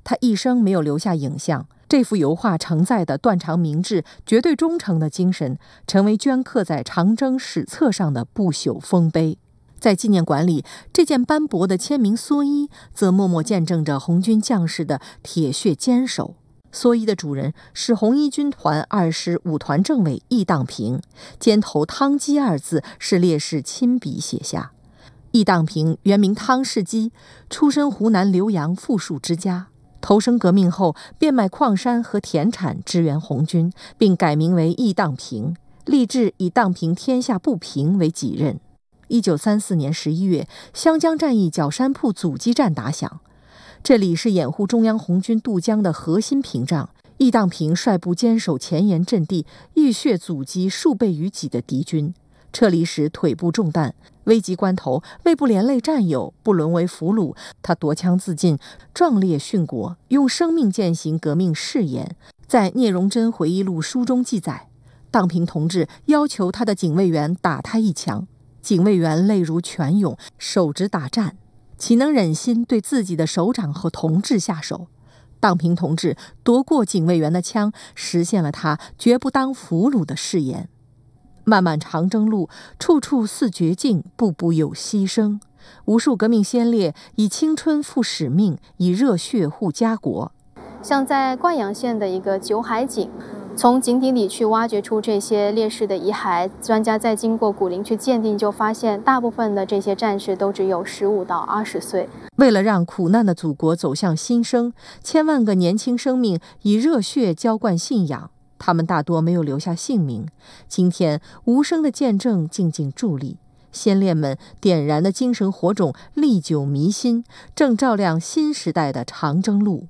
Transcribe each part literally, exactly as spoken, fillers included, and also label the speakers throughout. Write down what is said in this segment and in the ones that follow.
Speaker 1: 他一生没有留下影像。这幅油画承载的断肠明志、绝对忠诚的精神，成为镌刻在长征史册上的不朽丰碑。在纪念馆里，这件斑驳的签名蓑衣则默默见证着红军将士的铁血坚守。蓑衣的主人是红一军团二师五团政委易当平，肩头汤基二字是烈士亲笔写下。易当平原名汤世基，出身湖南浏阳富庶之家。投身革命后，变卖矿山和田产支援红军，并改名为易当平，立志以荡平天下不平为己任。一九三四年十一月，湘江战役角山铺阻击战打响，这里是掩护中央红军渡江的核心屏障。易当平率部坚守前沿阵地，浴血阻击数倍于己的敌军。撤离时腿部中弹，危急关头为不连累战友，不沦为俘虏，他夺枪自尽，壮烈殉国，用生命践行革命誓言。在聂荣臻回忆录书中记载，当平同志要求他的警卫员打他一枪，警卫员泪如泉涌，手执打战，岂能忍心对自己的首长和同志下手？当平同志夺过警卫员的枪，实现了他绝不当俘虏的誓言。漫漫长征路，处处似绝境，步步有牺牲。无数革命先烈以青春赴使命，以热血护家国。
Speaker 2: 像在灌阳县的一个九海井，从井底里去挖掘出这些烈士的遗骸，专家在经过骨龄去鉴定，就发现大部分的这些战士都只有十五到二十岁。
Speaker 1: 为了让苦难的祖国走向新生，千万个年轻生命以热血浇灌信仰。他们大多没有留下姓名，今天无声的见证静静伫立，先烈们点燃的精神火种历久弥新，正照亮新时代的长征路。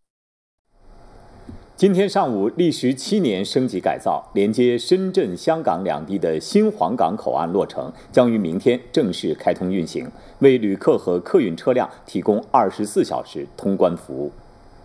Speaker 3: 今天上午，历时七年升级改造、连接深圳、香港两地的新黄岗口岸落成，将于明天正式开通运行，为旅客和客运车辆提供二十四小时通关服务。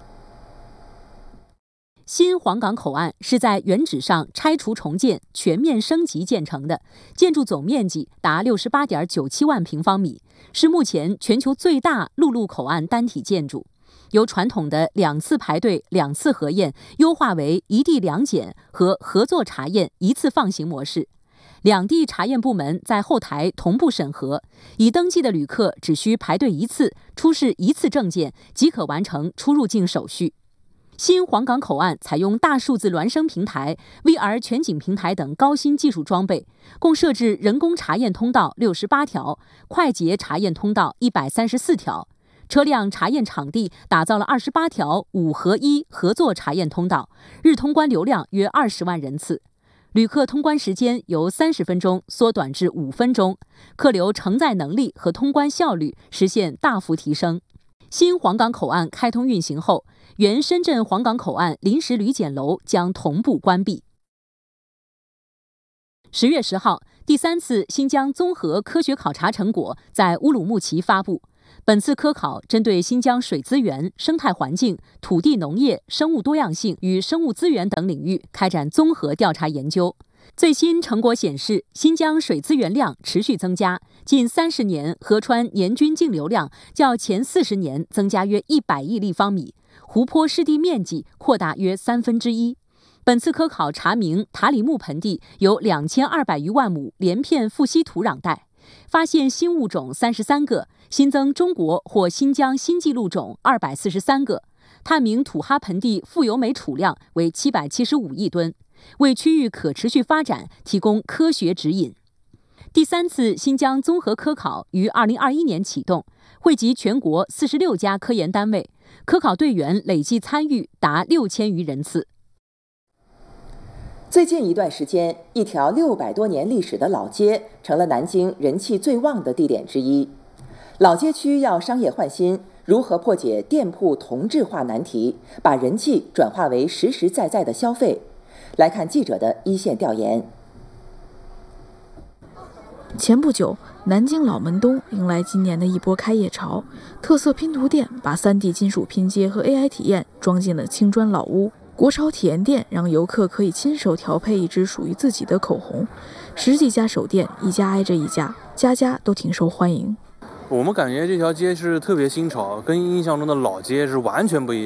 Speaker 4: 新黄岗口岸是在原址上拆除重建、全面升级建成的，建筑总面积达六十八点九七万平方米，是目前全球最大陆路口岸单体建筑。由传统的两次排队、两次核验优化为一地两检和合作查验一次放行模式。两地查验部门在后台同步审核，已登记的旅客只需排队一次，出示一次证件即可完成出入境手续。新黄岗口岸采用大数字孪生平台、V R 全景平台等高新技术装备，共设置人工查验通道六十八条，快捷查验通道一百三十四条。车辆查验场地打造了二十八条五合一合作查验通道，日通关流量约二十万人次。旅客通关时间由三十分钟缩短至五分钟，客流承载能力和通关效率实现大幅提升。新黄岗口岸开通运行后，原深圳黄岗口岸临时旅检楼将同步关闭。十月十号，第三次新疆综合科学考察成果在乌鲁木齐发布。本次科考针对新疆水资源、生态环境、土地农业、生物多样性与生物资源等领域开展综合调查研究。最新成果显示，新疆水资源量持续增加，近三十年河川年均净流量较前四十年增加约一百亿立方米，湖泊湿地面积扩大约三分之一。本次科考查明塔里木盆地有两千二百余万亩连片富硒土壤带，发现新物种三十三个，新增中国或新疆新纪录种二百四十三个。探明土哈盆地富油煤储量为七百七十五亿吨，为区域可持续发展提供科学指引。第三次新疆综合科考于二零二一年启动，惠及全国四十六家科研单位，科考队员累计参与达六千余人次。
Speaker 5: 最近一段时间，一条六百多年历史的老街成了南京人气最旺的地点之一。老街区要商业换新，如何破解店铺同质化难题，把人气转化为实实在在的消费？来看记者的一线调研。
Speaker 6: 前不久，南京老门东迎来今年的一波开业潮，特色拼图店把 三 D 金属拼接和 A I 体验装进了青砖老屋。国潮体验店让游客可以亲手调配一支属于自己的口红，十几家手店一家挨着一家，家家都挺受欢迎。
Speaker 7: 我们感觉这条街是特别新潮，跟印象中的老街是完全不一样。